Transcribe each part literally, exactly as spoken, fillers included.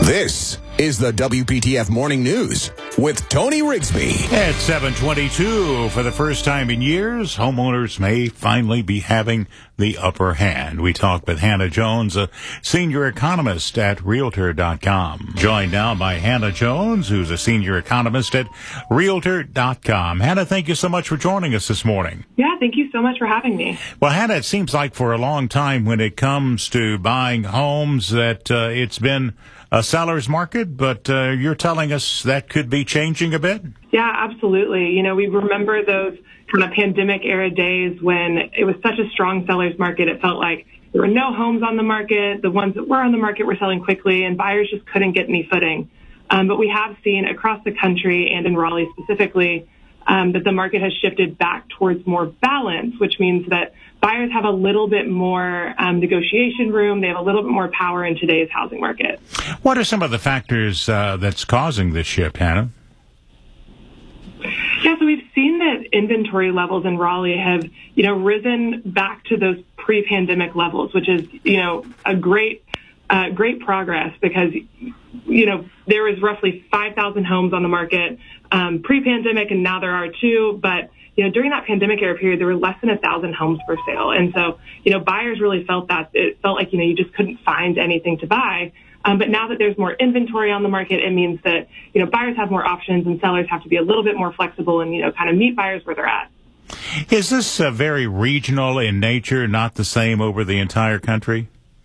This is the W P T F Morning News with Tony Rigsby. At seven twenty-two, for the first time in years, homeowners may finally be having the upper hand. We talked with Hannah Jones, a senior economist at Realtor dot com. Joined now by Hannah Jones, who's a senior economist at Realtor dot com. Hannah, thank you so much for joining us this morning. Yeah, thank you so much for having me. Well, Hannah, it seems like for a long time when it comes to buying homes that uh, it's been a seller's market, but uh, you're telling us that could be changing a bit? Yeah, absolutely. You know, we remember those kind of pandemic era days when it was such a strong seller's market. It felt like there were no homes on the market. The ones that were on the market were selling quickly, and buyers just couldn't get any footing. Um, but we have seen across the country and in Raleigh specifically um, that the market has shifted back towards more balance, which means that buyers have a little bit more um, negotiation room. They have a little bit more power in today's housing market. What are some of the factors uh, that's causing this shift, Hannah? Yeah, so we've seen that inventory levels in Raleigh have, you know, risen back to those pre-pandemic levels, which is, you know, a great, uh, great progress because, you know, there was roughly five thousand homes on the market um, pre-pandemic, and now there are two, but you know, during that pandemic era period, there were less than a thousand homes for sale. And so, you know, buyers really felt that it felt like, you know, you just couldn't find anything to buy. Um, but now that there's more inventory on the market, it means that, you know, buyers have more options and sellers have to be a little bit more flexible and, you know, kind of meet buyers where they're at. Is this uh, very regional in nature, not the same over the entire country?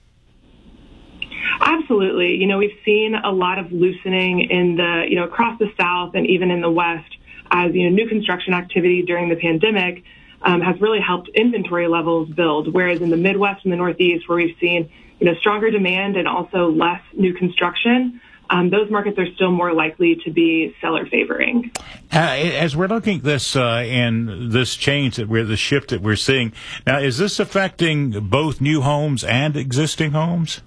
Absolutely. You know, we've seen a lot of loosening in the, you know, across the South and even in the West. As you know, new construction activity during the pandemic um, has really helped inventory levels build, whereas in the Midwest and the Northeast, where we've seen you know stronger demand and also less new construction, um, those markets are still more likely to be seller favoring. Uh, as we're looking at this uh, and this change that we're the shift that we're seeing now, is this affecting both new homes and existing homes?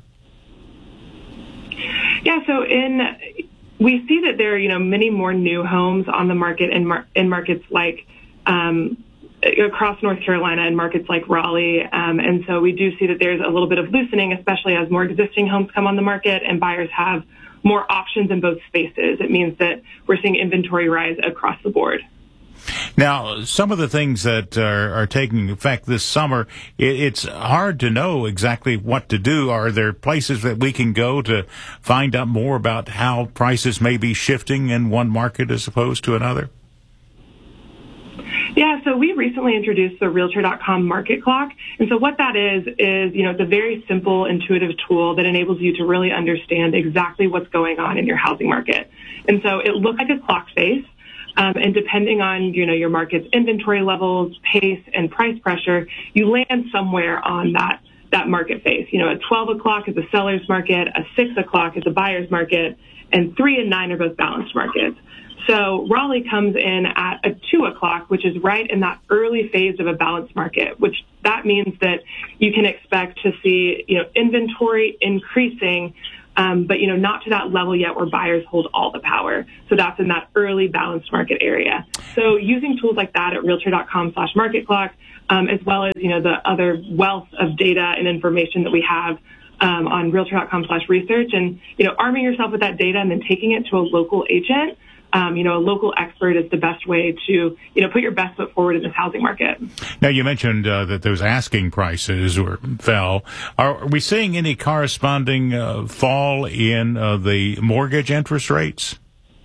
Yeah. So in We see that there are, you know, many more new homes on the market in, mar- in markets like um, across North Carolina and markets like Raleigh. Um, and so we do see that there's a little bit of loosening, especially as more existing homes come on the market and buyers have more options in both spaces. It means that we're seeing inventory rise across the board. Now, some of the things that are, are taking effect this summer, it, it's hard to know exactly what to do. Are there places that we can go to find out more about how prices may be shifting in one market as opposed to another? Yeah, so we recently introduced the Realtor dot com Market Clock. And so what that is, is, you know, it's a very simple, intuitive tool that enables you to really understand exactly what's going on in your housing market. And so it looks like a clock face. Um, and depending on, you know, your market's inventory levels, pace, and price pressure, you land somewhere on that, that market face. You know, at twelve o'clock is a seller's market, a six o'clock is a buyer's market, and three and nine are both balanced markets. So Raleigh comes in at a two o'clock, which is right in that early phase of a balanced market, which that means that you can expect to see, you know, inventory increasing, Um, but, you know, not to that level yet where buyers hold all the power. So that's in that early balanced market area. So using tools like that at Realtor dot com slash Market Clock, um, as well as, you know, the other wealth of data and information that we have um, on Realtor dot com slash research and, you know, arming yourself with that data and then taking it to a local agent. Um, you know, a local expert is the best way to, you know, put your best foot forward in this housing market. Now, you mentioned uh, that those asking prices were fell. Are we seeing any corresponding uh, fall in uh, the mortgage interest rates?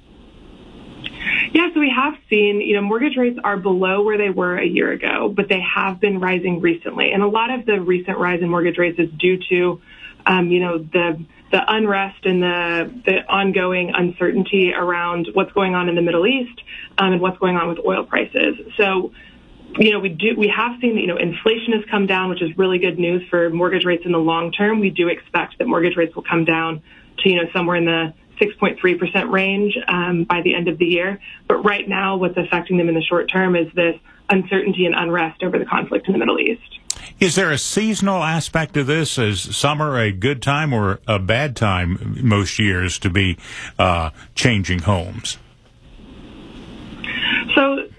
Yeah, so we have seen, you know, mortgage rates are below where they were a year ago, but they have been rising recently. And a lot of the recent rise in mortgage rates is due to, um, you know, the the unrest and the, the ongoing uncertainty around what's going on in the Middle East um, and what's going on with oil prices. So, you know, we do we have seen that, you know, inflation has come down, which is really good news for mortgage rates in the long term. We do expect that mortgage rates will come down to, you know, somewhere in the six point three percent range um, by the end of the year. But right now, what's affecting them in the short term is this uncertainty and unrest over the conflict in the Middle East. Is there a seasonal aspect to this? Is summer a good time or a bad time most years to be uh, changing homes? So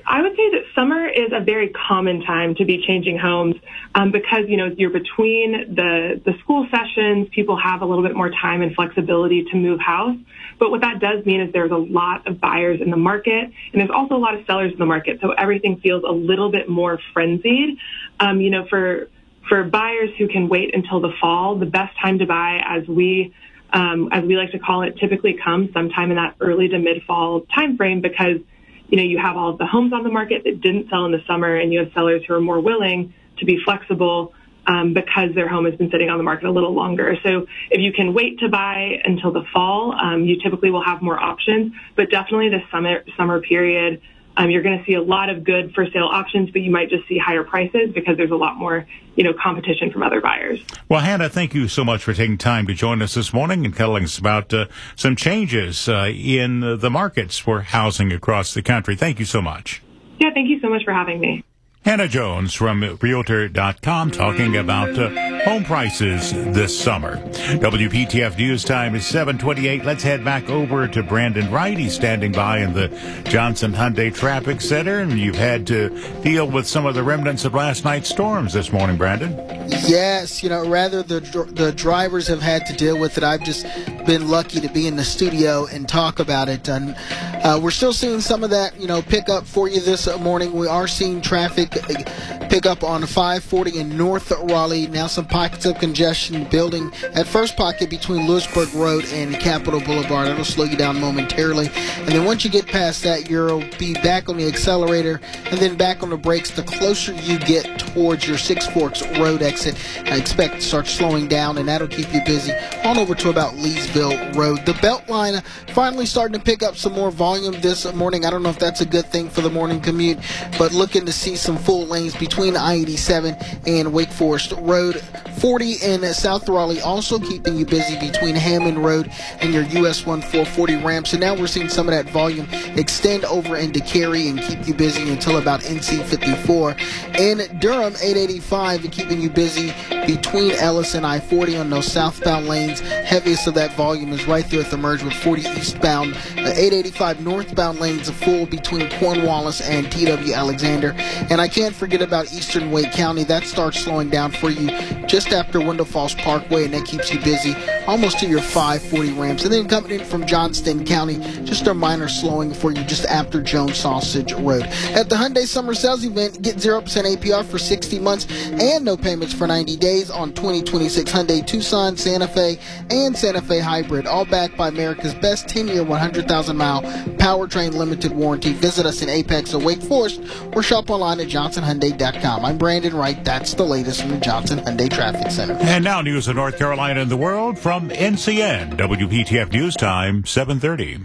I would say that summer is a very common time to be changing homes um, because, you know, you're between the, the school sessions. People have a little bit more time and flexibility to move house. But what that does mean is there's a lot of buyers in the market, and there's also a lot of sellers in the market. So everything feels a little bit more frenzied. Um, you know, for for buyers who can wait until the fall, the best time to buy, as we um, as we like to call it, typically comes sometime in that early to mid-fall time frame because, you know, you have all of the homes on the market that didn't sell in the summer, and you have sellers who are more willing to be flexible um, because their home has been sitting on the market a little longer. So if you can wait to buy until the fall, um, you typically will have more options. But definitely this summer summer period, um, you're going to see a lot of good for sale options, but you might just see higher prices because there's a lot more, you know, competition from other buyers. Well, Hannah, thank you so much for taking time to join us this morning and telling us about uh, some changes uh, in uh, the markets for housing across the country. Thank you so much. Yeah, thank you so much for having me. Hannah Jones from Realtor dot com talking about uh, home prices this summer. W P T F News Time is seven twenty-eight. Let's head back over to Brandon Wright. He's standing by in the Johnson Hyundai Traffic Center, and you've had to deal with some of the remnants of last night's storms this morning, Brandon. Yes, you know, rather the the drivers have had to deal with it. I've just been lucky to be in the studio and talk about it. And uh, we're still seeing some of that, you know, pick up for you this morning. We are seeing traffic pick up on five forty in North Raleigh. Now some pockets of congestion building at first pocket between Lewisburg Road and Capitol Boulevard. That'll slow you down momentarily. And then once you get past that, you'll be back on the accelerator and then back on the brakes the closer you get towards your Six Forks Road exit. I expect to start slowing down, and that'll keep you busy on over to about Leesville Road. The Beltline finally starting to pick up some more volume this morning. I don't know if that's a good thing for the morning commute, but looking to see some full lanes between I eighty-seven and Wake Forest Road. forty in South Raleigh also keeping you busy between Hammond Road and your U S one four forty ramp. So now we're seeing some of that volume extend over into Cary and keep you busy until about N C fifty-four. In Durham, eight eighty-five keeping you busy between Ellis and I forty on those southbound lanes. Heaviest of that volume is right there at the merge with forty eastbound. Uh, eight eighty-five northbound lanes are full between Cornwallis and T W Alexander. And I can't forget about Eastern Wake County. That starts slowing down for you just after Window Falls Parkway, and that keeps you busy almost to your five forty ramps. And then coming in from Johnston County, just a minor slowing for you just after Jones Sausage Road. At the Hyundai Summer Sales Event, get zero percent A P R for sixty months and no payments for ninety days on twenty twenty-six Hyundai Tucson, Santa Fe, and Santa Fe Hybrid, all backed by America's best ten-year, one hundred thousand mile powertrain limited warranty. Visit us in Apex or Wake Forest or shop online at johnson hyundai dot com. I'm Brandon Wright. That's the latest from the Johnson Hyundai Traffic Center. And now news of North Carolina and the world from N C N. W P T F News Time, seven thirty.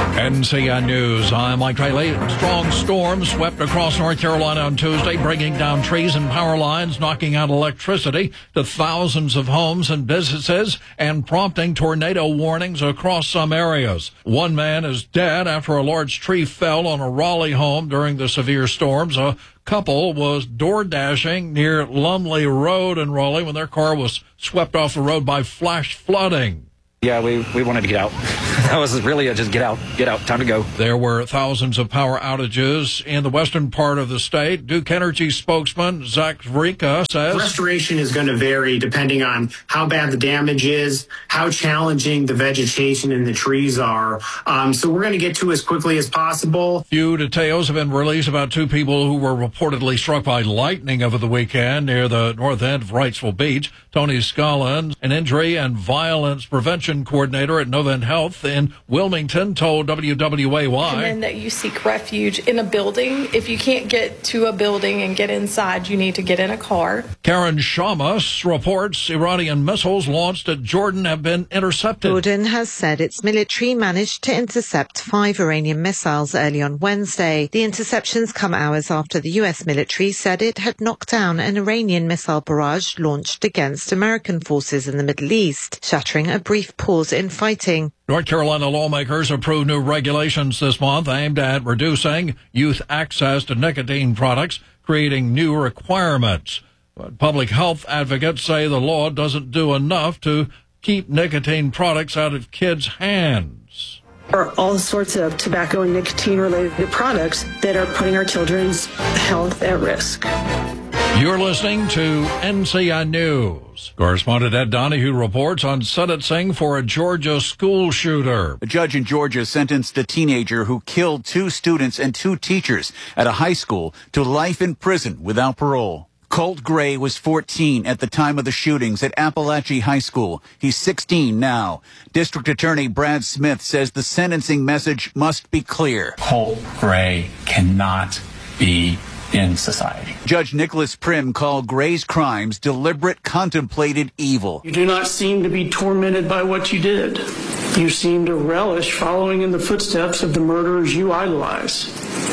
N C N News, I'm Mike Trayley. Strong storms swept across North Carolina on Tuesday, bringing down trees and power lines, knocking out electricity to thousands of homes and businesses, and prompting tornado warnings across some areas. One man is dead after a large tree fell on a Raleigh home during the severe storms. A couple was door dashing near Lumley Road in Raleigh when their car was swept off the road by flash flooding. Yeah, we, we wanted to get out. That was really a just get out, get out, time to go. There were thousands of power outages in the western part of the state. Duke Energy spokesman Zach Zvrinka says restoration is going to vary depending on how bad the damage is, how challenging the vegetation and the trees are. Um, so we're going to get to as quickly as possible. Few details have been released about two people who were reportedly struck by lightning over the weekend near the north end of Wrightsville Beach. Tony Scollins, an injury and violence prevention coordinator at Novant Health in Wilmington, told W W A Y. And that you seek refuge in a building. If you can't get to a building and get inside, you need to get in a car. Karen Shamas reports Iranian missiles launched at Jordan have been intercepted. Jordan has said its military managed to intercept five Iranian missiles early on Wednesday. The interceptions come hours after the U S military said it had knocked down an Iranian missile barrage launched against American forces in the Middle East, shattering a brief pause in fighting. North Carolina lawmakers approved new regulations this month aimed at reducing youth access to nicotine products, creating new requirements. But public health advocates say the law doesn't do enough to keep nicotine products out of kids' hands. are all sorts of tobacco and nicotine-related products that are putting our children's health at risk. You're listening to N C I News. Correspondent Ed Donahue reports on sentencing for a Georgia school shooter. A judge in Georgia sentenced a teenager who killed two students and two teachers at a high school to life in prison without parole. Colt Gray was fourteen at the time of the shootings at Appalachia High School. He's sixteen now. District Attorney Brad Smith says the sentencing message must be clear. Colt Gray cannot be in society. Judge Nicholas Prim called Gray's crimes deliberate, contemplated evil. You do not seem to be tormented by what you did. You seem to relish following in the footsteps of the murderers you idolize.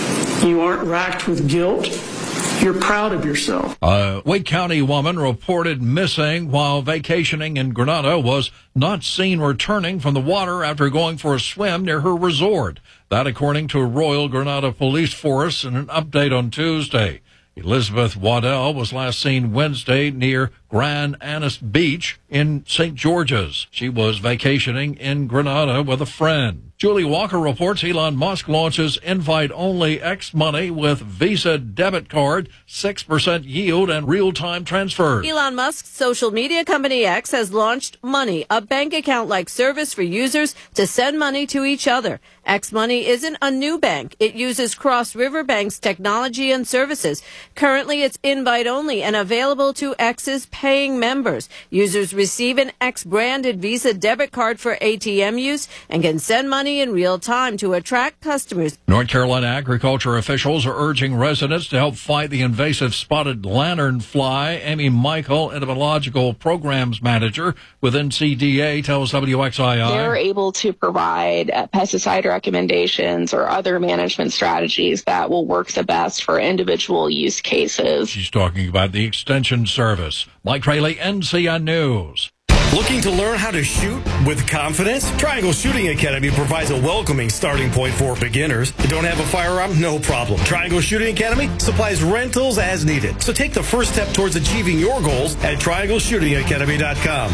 You aren't racked with guilt. You're proud of yourself. A Wake County woman reported missing while vacationing in Granada was not seen returning from the water after going for a swim near her resort. That according to Royal Granada Police Force in an update on Tuesday. Elizabeth Waddell was last seen Wednesday near Grand Annis Beach in Saint George's. She was vacationing in Granada with a friend. Julie Walker reports Elon Musk launches invite-only X Money with Visa debit card, six percent yield, and real-time transfers. Elon Musk's social media company X has launched Money, a bank account-like service for users to send money to each other. X Money isn't a new bank. It uses Cross River Bank's technology and services. Currently, it's invite-only and available to X's paying members. Users receive an X-branded Visa debit card for A T M use and can send money in real time to attract customers. North Carolina agriculture officials are urging residents to help fight the invasive spotted lanternfly. Amy Michael, entomological programs manager with N C D A, tells W X I I. They're able to provide uh, pesticide recommendations or other management strategies that will work the best for individual use cases. She's talking about the Extension Service. Mike Traley, N C I News. Looking to learn how to shoot with confidence? Triangle Shooting Academy provides a welcoming starting point for beginners. You don't have a firearm? No problem. Triangle Shooting Academy supplies rentals as needed. So take the first step towards achieving your goals at triangle shooting academy dot com.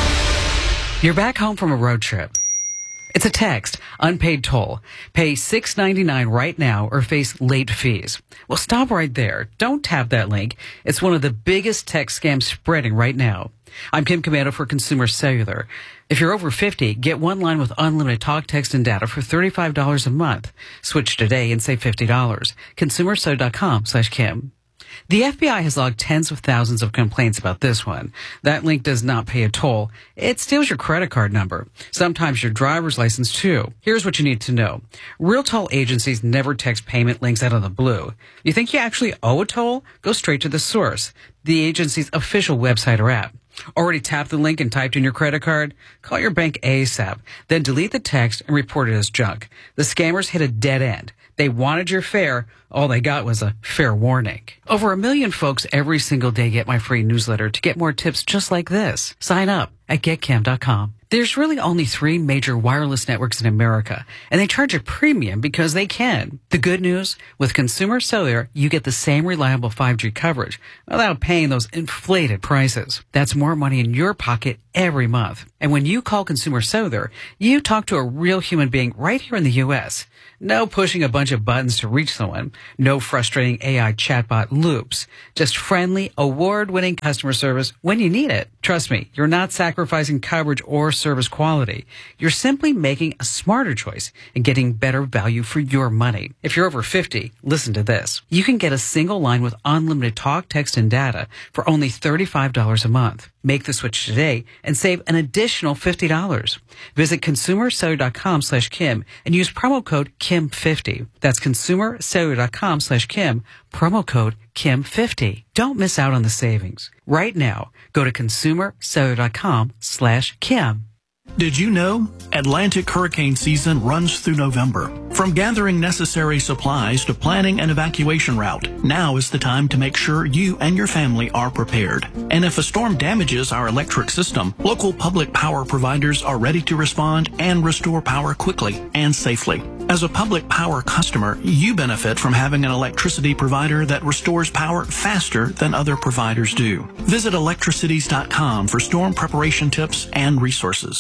You're back home from a road trip. It's a text, unpaid toll. Pay six ninety-nine right now or face late fees. Well, stop right there. Don't tap that link. It's one of the biggest text scams spreading right now. I'm Kim Commando for Consumer Cellular. If you're over fifty, get one line with unlimited talk, text, and data for thirty-five dollars a month. Switch today and save fifty dollars. consumer cellular dot com slash Kim. The F B I has logged tens of thousands of complaints about this one. That link does not pay a toll. It steals your credit card number. Sometimes your driver's license, too. Here's what you need to know. Real toll agencies never text payment links out of the blue. You think you actually owe a toll? Go straight to the source, the agency's official website or app. Already tapped the link and typed in your credit card? Call your bank ASAP. Then delete the text and report it as junk. The scammers hit a dead end. They wanted your fare. All they got was a fair warning. Over a million folks every single day get my free newsletter to get more tips just like this. Sign up at get cam dot com. There's really only three major wireless networks in America, and they charge a premium because they can. The good news, with Consumer Cellular, you get the same reliable five G coverage without paying those inflated prices. That's more money in your pocket every month. And when you call Consumer Cellular, you talk to a real human being right here in the U S No pushing a bunch of buttons to reach someone. No frustrating A I chatbot loops. Just friendly, award-winning customer service when you need it. Trust me, you're not sacrificing coverage or service quality. You're simply making a smarter choice and getting better value for your money. If you're over fifty, listen to this. You can get a single line with unlimited talk, text, and data for only thirty-five dollars a month. Make the switch today and save an additional fifty dollars. Visit consumer cellular dot com slash Kim and use promo code Kim fifty. That's consumer cellular dot com slash Kim, promo code Kim fifty. Don't miss out on the savings. Right now, go to consumer cellular dot com slash Kim. Did you know Atlantic hurricane season runs through November? From gathering necessary supplies to planning an evacuation route, now is the time to make sure you and your family are prepared. And if a storm damages our electric system, local public power providers are ready to respond and restore power quickly and safely. As a public power customer, you benefit from having an electricity provider that restores power faster than other providers do. Visit electricities dot com for storm preparation tips and resources.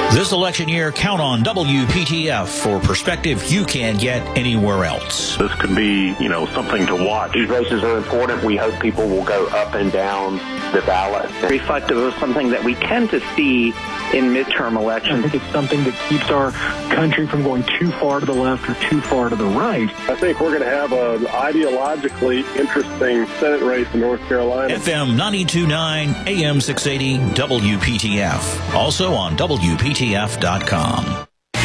This election year, count on W P T F for perspective you can't get anywhere else. This could be, you know, something to watch. These races are important. We hope people will go up and down the ballot. Reflective of something that we tend to see in midterm elections. I think it's something that keeps our country from going too far to the left or too far to the right. I think we're going to have an ideologically interesting Senate race in North Carolina. F M ninety-two point nine, A M six eighty, W P T F. Also on W P T F dot com.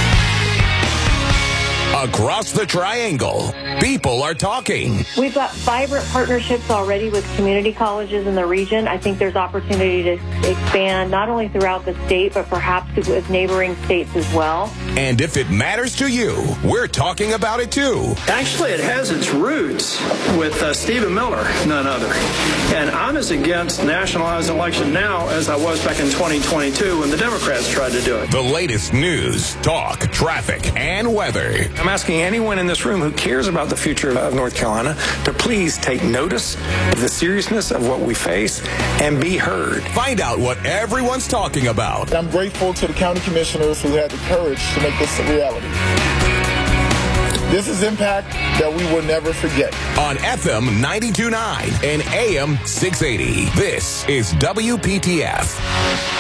Across the Triangle, people are talking. We've got vibrant partnerships already with community colleges in the region. I think there's opportunity to expand not only throughout the state, but perhaps with neighboring states as well. And if it matters to you, we're talking about it too. Actually, it has its roots with uh, Stephen Miller, none other. And I'm as against nationalized election now as I was back in twenty twenty-two when the Democrats tried to do it. The latest news, talk, traffic, and weather. I'm asking anyone in this room who cares about the future of North Carolina to please take notice of the seriousness of what we face and be heard. Find out what everyone's talking about. I'm grateful to the county commissioners who had the courage to make this a reality. This is impact that we will never forget. On F M ninety-two point nine and A M six eighty, this is W P T F.